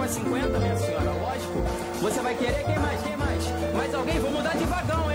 pra 50, minha senhora, lógico. Você vai querer quem mais? Mais alguém? Vou mudar de vagão, hein?